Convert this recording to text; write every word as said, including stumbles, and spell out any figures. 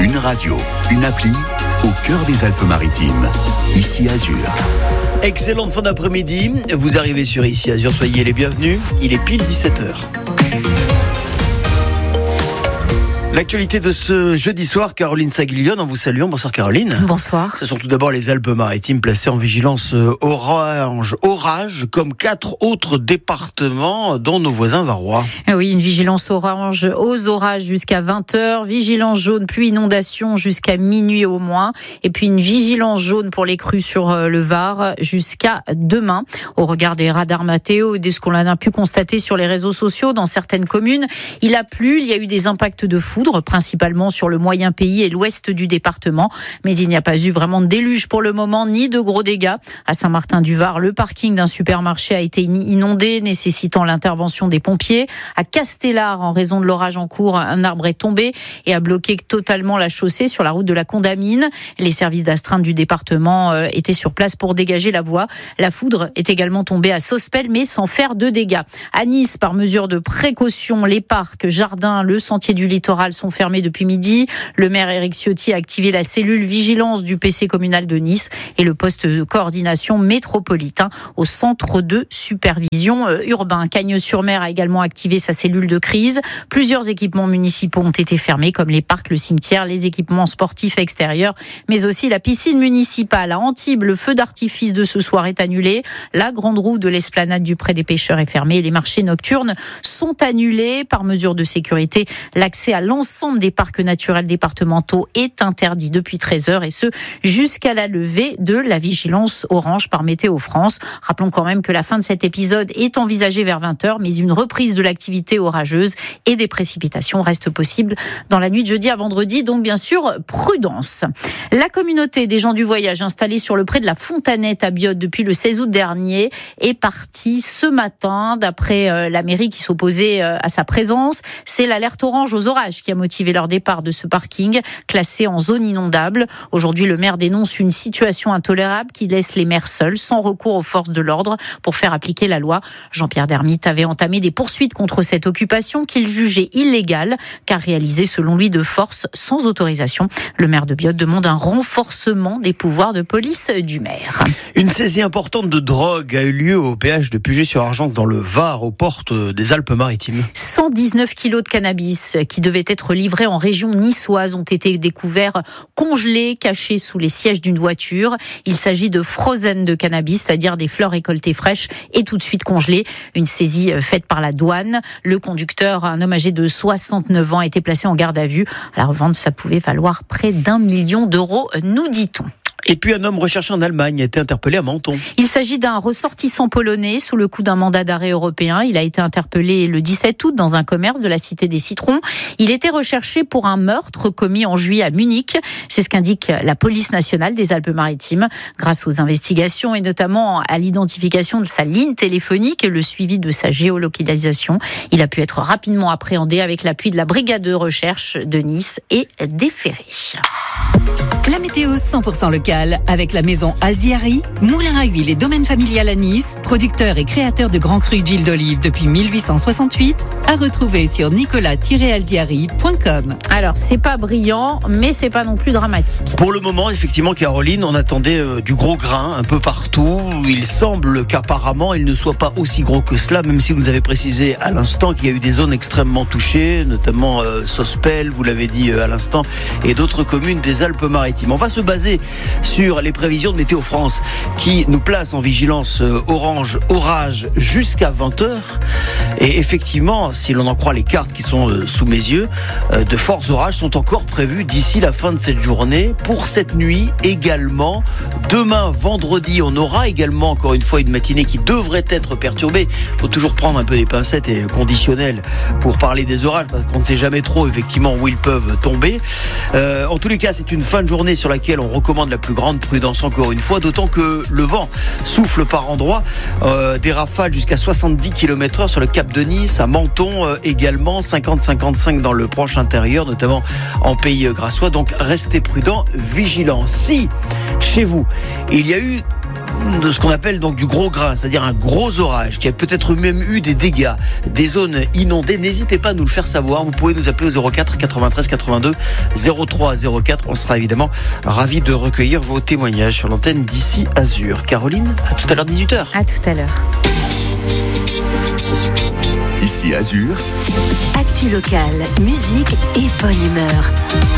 Une radio, une appli, au cœur des Alpes-Maritimes. Ici Azur. Excellente fin d'après-midi. Vous arrivez sur Ici Azur, soyez les bienvenus. Il est pile dix-sept heures. L'actualité de ce jeudi soir, Caroline Saguillon, en vous saluant. Bonsoir Caroline. Bonsoir. Ce sont tout d'abord les Alpes-Maritimes placées en vigilance orange, orage, comme quatre autres départements, dont nos voisins varois. Oui, une vigilance orange aux orages jusqu'à vingt heures, vigilance jaune pluie inondation jusqu'à minuit au moins, et puis une vigilance jaune pour les crues sur le Var jusqu'à demain. Au regard des radars météo et de ce qu'on a pu constater sur les réseaux sociaux dans certaines communes, il a plu, il y a eu des impacts de foudre, principalement sur le moyen pays et l'ouest du département. Mais il n'y a pas eu vraiment de déluge pour le moment, ni de gros dégâts. À Saint-Martin-du-Var, le parking d'un supermarché a été inondé, nécessitant l'intervention des pompiers. À Castellar, en raison de l'orage en cours, un arbre est tombé et a bloqué totalement la chaussée sur la route de la Condamine. Les services d'astreinte du département étaient sur place pour dégager la voie. La foudre est également tombée à Sospel, mais sans faire de dégâts. À Nice, par mesure de précaution, les parcs, jardins, le sentier du littoral sont fermés depuis midi. Le maire Éric Ciotti a activé la cellule vigilance du P C communal de Nice et le poste de coordination métropolitain au centre de supervision urbain. Cagnes-sur-Mer a également activé sa cellule de crise. Plusieurs équipements municipaux ont été fermés, comme les parcs, le cimetière, les équipements sportifs extérieurs, mais aussi la piscine municipale. À Antibes, le feu d'artifice de ce soir est annulé. La grande roue de l'esplanade du Pré des Pêcheurs est fermée. Les marchés nocturnes sont annulés. Par mesure de sécurité, l'accès à l'ensemble L'ensemble des parcs naturels départementaux est interdit depuis treize heures et ce jusqu'à la levée de la vigilance orange par Météo France. Rappelons quand même que la fin de cet épisode est envisagée vers vingt heures, mais une reprise de l'activité orageuse et des précipitations reste possible dans la nuit de jeudi à vendredi, donc bien sûr prudence. La communauté des gens du voyage installée sur le pré de la Fontanette à Biot depuis le seize août dernier est partie ce matin, d'après la mairie qui s'opposait à sa présence. C'est l'alerte orange aux orages qui a motivé leur départ de ce parking classé en zone inondable. Aujourd'hui, le maire dénonce une situation intolérable qui laisse les maires seuls, sans recours aux forces de l'ordre pour faire appliquer la loi. Jean-Pierre Dermite avait entamé des poursuites contre cette occupation qu'il jugeait illégale, car réalisée selon lui de force sans autorisation. Le maire de Biot demande un renforcement des pouvoirs de police du maire. Une saisie importante de drogue a eu lieu au péage de Puget-sur-Argence dans le Var, aux portes des Alpes-Maritimes. cent dix-neuf kilos de cannabis qui devaient être livrés en région niçoise ont été découverts congelés, cachés sous les sièges d'une voiture. Il s'agit de frozen de cannabis, c'est-à-dire des fleurs récoltées fraîches et tout de suite congelées. Une saisie faite par la douane. Le conducteur, un homme âgé de soixante-neuf ans, a été placé en garde à vue. À la revente, ça pouvait valoir près d'un million d'euros, nous dit-on. Et puis un homme recherché en Allemagne a été interpellé à Menton. Il s'agit d'un ressortissant polonais sous le coup d'un mandat d'arrêt européen. Il a été interpellé le dix-sept août dans un commerce de la Cité des Citrons. Il était recherché pour un meurtre commis en juillet à Munich. C'est ce qu'indique la police nationale des Alpes-Maritimes. Grâce aux investigations et notamment à l'identification de sa ligne téléphonique et le suivi de sa géolocalisation, il a pu être rapidement appréhendé avec l'appui de la brigade de recherche de Nice et déféré. La météo cent pour cent locale avec la maison Alziari, moulin à huile et domaine familial à Nice, producteur et créateur de grands crus d'huile d'olive depuis mille huit cent soixante-huit, à retrouver sur nicolas tiret alziari point com. Alors, c'est pas brillant, mais c'est pas non plus dramatique. Pour le moment, effectivement, Caroline, on attendait euh, du gros grain un peu partout. Il semble qu'apparemment, il ne soit pas aussi gros que cela, même si vous nous avez précisé à l'instant qu'il y a eu des zones extrêmement touchées, notamment euh, Sospel, vous l'avez dit euh, à l'instant, et d'autres communes des Alpes-Maritimes. On va se baser sur les prévisions de Météo France qui nous placent en vigilance euh, orange, orage jusqu'à vingt heures. Et effectivement, si l'on en croit les cartes qui sont euh, sous mes yeux, euh, de forts orages sont encore prévus d'ici la fin de cette journée. Pour cette nuit également, demain vendredi, on aura également encore une fois une matinée qui devrait être perturbée. Il faut toujours prendre un peu des pincettes et le conditionnel pour parler des orages parce qu'on ne sait jamais trop effectivement où ils peuvent tomber. Euh, en tous les cas, c'est une fin de journée sur laquelle on recommande la plus grande prudence encore une fois, d'autant que le vent souffle par endroits, euh, des rafales jusqu'à soixante-dix kilomètres heure sur le Cap de Nice, à Menton euh, également, cinquante à cinquante-cinq dans le proche intérieur, notamment en Pays Grassois. Donc restez prudents, vigilants. Si chez vous il y a eu de ce qu'on appelle donc du gros grain, c'est-à-dire un gros orage qui a peut-être même eu des dégâts, des zones inondées, n'hésitez pas à nous le faire savoir. Vous pouvez nous appeler au zéro quatre quatre-vingt-treize quatre-vingt-deux zéro trois zéro quatre. On sera évidemment ravis de recueillir vos témoignages sur l'antenne d'ici Azur. Caroline, à tout à l'heure dix-huit heures. À tout à l'heure. Ici Azur. Actu locale, musique et bonne humeur.